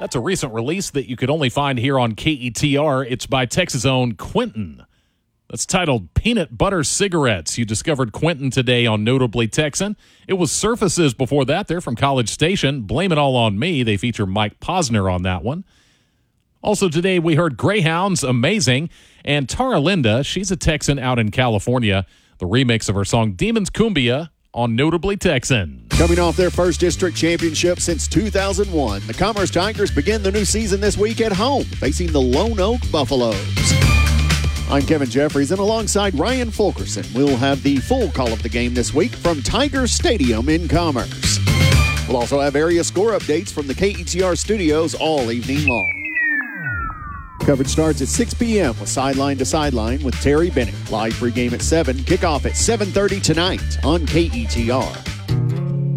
That's a recent release that you could only find here on KETR. It's by Texas' own Quentin. That's titled Peanut Butter Cigarettes. You discovered Quentin today on Notably Texan. It was Surfaces before that. They're from College Station. Blame It All on Me. They feature Mike Posner on that one. Also today we heard Greyhounds, Amazing, and Tara Linda. She's a Texan out in California. The remix of her song Demons Cumbia on Notably Texan. Coming off their first district championship since 2001, the Commerce Tigers begin the new season this week at home, facing the Lone Oak Buffaloes. I'm Kevin Jeffries, and alongside Ryan Fulkerson, we'll have the full call of the game this week from Tiger Stadium in Commerce. We'll also have area score updates from the KETR studios all evening long. Coverage starts at 6 p.m. with Sideline to Sideline with Terry Bennett. Live pregame at 7, kickoff at 7:30 tonight on KETR.